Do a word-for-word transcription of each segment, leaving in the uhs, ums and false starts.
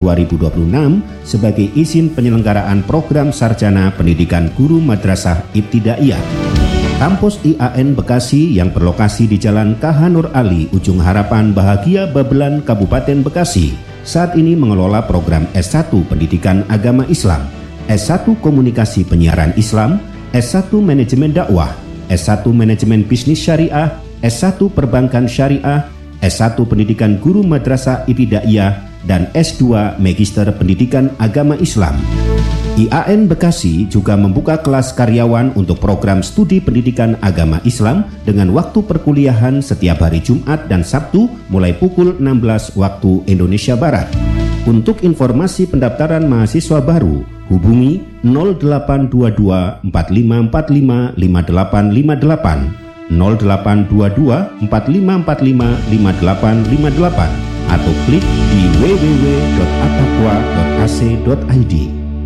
dua ribu dua puluh enam sebagai izin penyelenggaraan program Sarjana Pendidikan Guru Madrasah Ibtidaiyah. Kampus I A N Bekasi yang berlokasi di Jalan K H Nur Ali, Ujung Harapan Bahagia, Babelan, Kabupaten Bekasi, saat ini mengelola program S satu Pendidikan Agama Islam, S satu Komunikasi Penyiaran Islam, S satu Manajemen Dakwah, S satu Manajemen Bisnis Syariah, S satu Perbankan Syariah, S satu Pendidikan Guru Madrasah Ibtidaiyah, dan S dua Magister Pendidikan Agama Islam. I A N Bekasi juga membuka kelas karyawan untuk program studi pendidikan agama Islam dengan waktu perkuliahan setiap hari Jumat dan Sabtu mulai pukul enam belas waktu Indonesia Barat. Untuk informasi pendaftaran mahasiswa baru, hubungi nol delapan dua dua empat lima empat lima lima delapan lima delapan, nol delapan dua dua empat lima empat lima lima delapan lima delapan, atau klik di w w w titik attaqwa titik a c titik i d.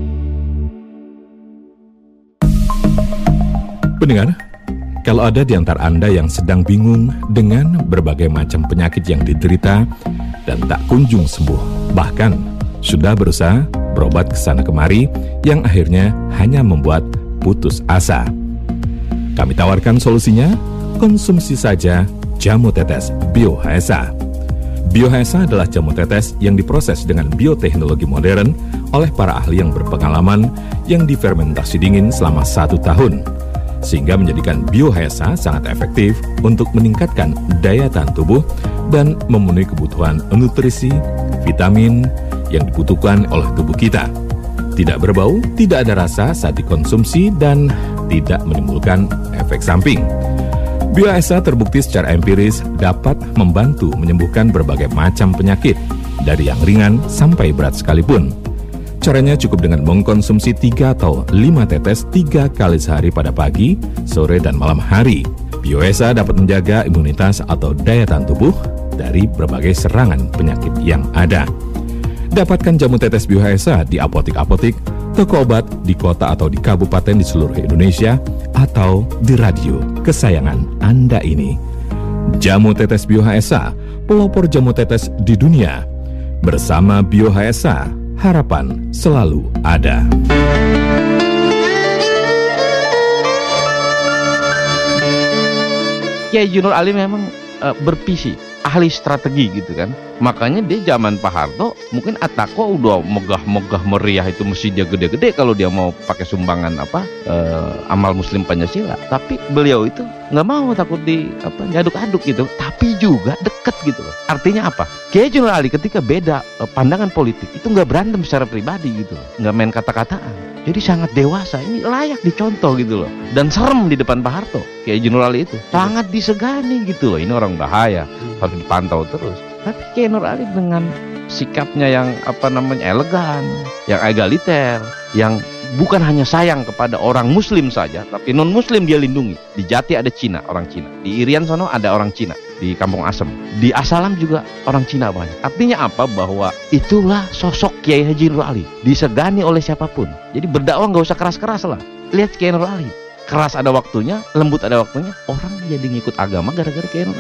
Pendengar, kalau ada di antara Anda yang sedang bingung dengan berbagai macam penyakit yang diderita dan tak kunjung sembuh, bahkan sudah berusaha berobat ke sana kemari yang akhirnya hanya membuat putus asa, kami tawarkan solusinya. Konsumsi saja jamu tetes Bio H S A. Bio H S A adalah jamu tetes yang diproses dengan bioteknologi modern oleh para ahli yang berpengalaman yang difermentasi dingin selama satu tahun, sehingga menjadikan Bio H S A sangat efektif untuk meningkatkan daya tahan tubuh dan memenuhi kebutuhan nutrisi, vitamin yang dibutuhkan oleh tubuh kita. Tidak berbau, tidak ada rasa saat dikonsumsi, dan tidak menimbulkan efek samping. Bio H S A terbukti secara empiris dapat membantu menyembuhkan berbagai macam penyakit, dari yang ringan sampai berat sekalipun. Caranya cukup dengan mengkonsumsi tiga atau lima tetes tiga kali sehari pada pagi, sore, dan malam hari. Bio H S A dapat menjaga imunitas atau daya tahan tubuh dari berbagai serangan penyakit yang ada. Dapatkan jamu tetes Bio H S A di apotik-apotik, toko obat di kota atau di kabupaten di seluruh Indonesia, atau di radio kesayangan Anda ini. Jamu tetes Bio H S A, pelopor jamu tetes di dunia. Bersama Bio H S A, harapan selalu ada. Kiai Junur Ali memang uh, bervisi, ahli strategi gitu kan. Makanya dia zaman Pak Harto mungkin Attaqwa udah megah-megah meriah, itu masjidnya gede-gede kalau dia mau pakai sumbangan apa uh, amal muslim Pancasila. Tapi beliau itu nggak mau, takut di apa diaduk-aduk gitu. Tapi juga deket gitu loh. Artinya apa? Kiai Junur Ali ketika beda uh, pandangan politik itu nggak berantem secara pribadi gitu loh, nggak main kata-kataan. Jadi sangat dewasa, ini layak dicontoh gitu loh. Dan serem di depan Pak Harto, Kiai Junur Ali itu sangat disegani gitu loh. Ini orang bahaya, harus dipantau terus. Tapi Kiai Nur Ali dengan sikapnya yang apa namanya elegan, yang egaliter, yang bukan hanya sayang kepada orang muslim saja, tapi non muslim dia lindungi. Di Jati ada Cina, orang Cina. Di Irian sono ada orang Cina, di Kampung Asem. Di Asalam juga orang Cina banyak. Artinya apa? Bahwa itulah sosok Kiai Haji Nur Ali, disegani oleh siapapun. Jadi berdakwah nggak usah keras-keras lah. Lihat Kiai Nur Ali, keras ada waktunya, lembut ada waktunya. Orang jadi ngikut agama gara-gara Kiai Nur